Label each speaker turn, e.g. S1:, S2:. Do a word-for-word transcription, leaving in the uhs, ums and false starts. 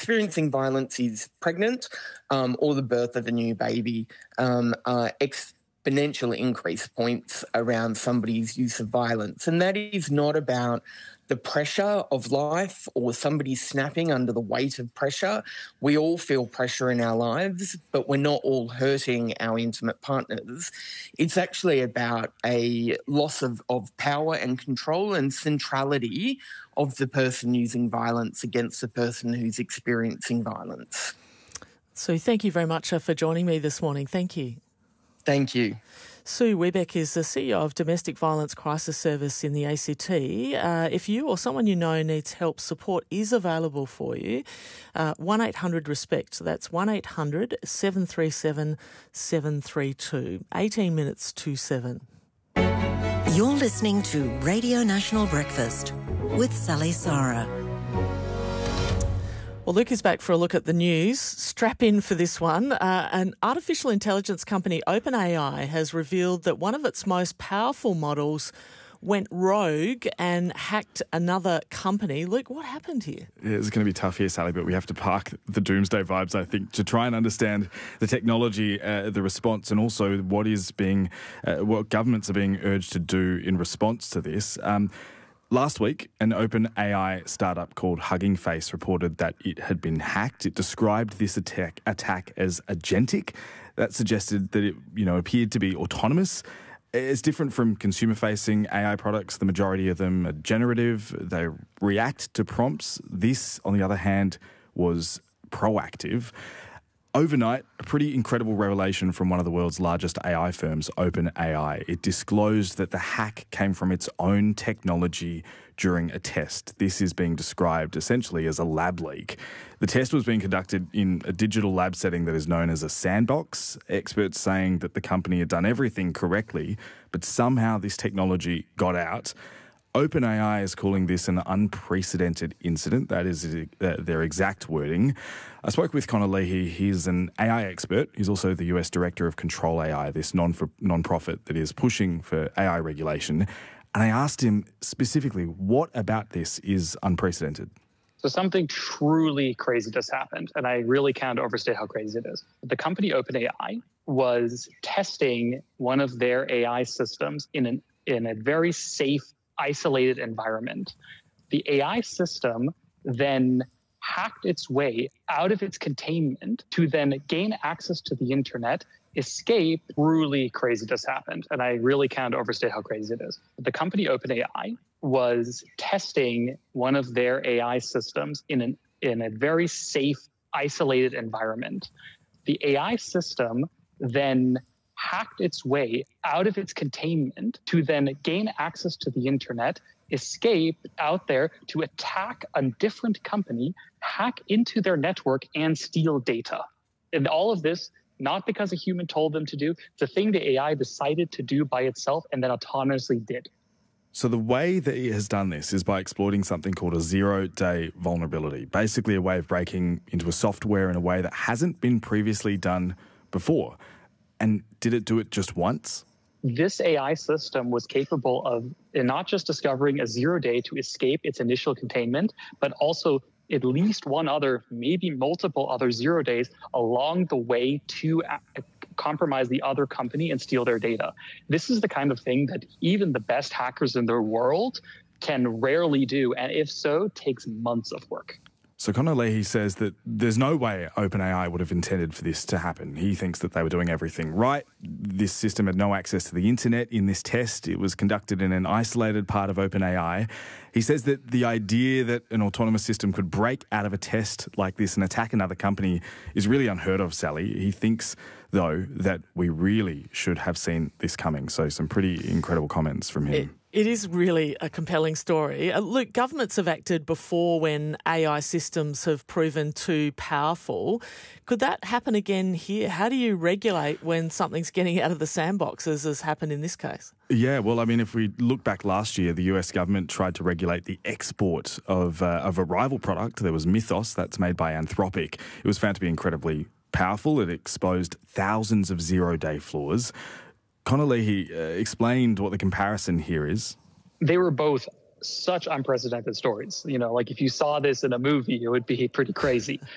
S1: experiencing violence is pregnant um, or the birth of a new baby, um, uh, exponential increase points around somebody's use of violence. And that is not about the pressure of life or somebody snapping under the weight of pressure. We all feel pressure in our lives, but we're not all hurting our intimate partners. It's actually about a loss of, of power and control and centrality of the person using violence against the person who's experiencing violence.
S2: Sue, thank you very much for joining me this morning. Thank you.
S1: Thank you.
S2: Sue Webeck is the C E O of Domestic Violence Crisis Service in the A C T. Uh, if you or someone you know needs help, support is available for you. Uh, one eight hundred RESPECT. That's one eight hundred seven three seven seven three two. eighteen minutes to seven.
S3: You're listening to Radio National Breakfast with Sally Sarah.
S2: Well, Luke is back for a look at the news. Strap in for this one. Uh, an artificial intelligence company, OpenAI, has revealed that one of its most powerful models went rogue and hacked another company. Luke, what happened here?
S4: Yeah, it's going to be tough here, Sally, but we have to park the doomsday vibes, I think, to try and understand the technology, uh, the response, and also what is being, uh, what governments are being urged to do in response to this. Um, Last week, an OpenAI startup called Hugging Face reported that it had been hacked. It described this attack attack as agentic. That suggested that it, you know, appeared to be autonomous. It's different from consumer-facing A I products. The majority of them are generative. They react to prompts. This, on the other hand, was proactive. Overnight, a pretty incredible revelation from one of the world's largest A I firms, OpenAI. It disclosed that the hack came from its own technology during a test. This is being described essentially as a lab leak. The test was being conducted in a digital lab setting that is known as a sandbox. Experts saying that the company had done everything correctly, but somehow this technology got out. OpenAI is calling this an unprecedented incident. That is uh, their exact wording. I spoke with Connor Leahy. He's an A I expert. He's also the U S Director of Control A I, this non for non-profit that is pushing for A I regulation. And I asked him specifically, what about this is unprecedented?
S5: So something truly crazy just happened, and I really can't overstate how crazy it is. The company OpenAI was testing one of their A I systems in an in a very safe, isolated environment. The A I system then hacked its way out of its containment to then gain access to the internet, escape. Truly crazy just happened, and I really can't overstate how crazy it is. The company OpenAI was testing one of their A I systems in an in a very safe, isolated environment. The A I system then hacked its way out of its containment to then gain access to the internet, escape out there to attack a different company, hack into their network, and steal data. And all of this, not because a human told them to do, it's a thing the A I decided to do by itself and then autonomously did.
S4: So the way that it has done this is by exploiting something called a zero-day vulnerability, basically a way of breaking into a software in a way that hasn't been previously done before. And did it do it just once?
S5: This A I system was capable of not just discovering a zero day to escape its initial containment, but also at least one other, maybe multiple other zero days along the way to compromise the other company and steal their data. This is the kind of thing that even the best hackers in the world can rarely do, and if so, takes months of work.
S4: So Connor Leahy says that there's no way OpenAI would have intended for this to happen. He thinks that they were doing everything right. This system had no access to the internet in this test. It was conducted in an isolated part of OpenAI. He says that the idea that an autonomous system could break out of a test like this and attack another company is really unheard of, Sally. He thinks, though, that we really should have seen this coming. So some pretty incredible comments from him.
S2: It- It is really a compelling story. Uh, look, governments have acted before when A I systems have proven too powerful. Could that happen again here? How do you regulate when something's getting out of the sandbox, as has happened in this case?
S4: Yeah, well, I mean, if we look back last year, the U S government tried to regulate the export of, uh, of a rival product. There was Mythos, that's made by Anthropic. It was found to be incredibly powerful. It exposed thousands of zero-day flaws. Connor Leahy uh, explained what the comparison here is.
S5: They were both such unprecedented stories. You know, like if you saw this in a movie, it would be pretty crazy.